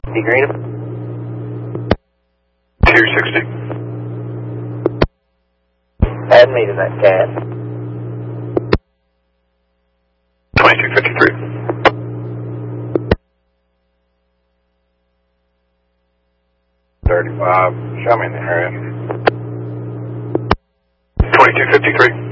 D Green. 260. Add me to that cat. 2253. 35. Show me in the area. 2253.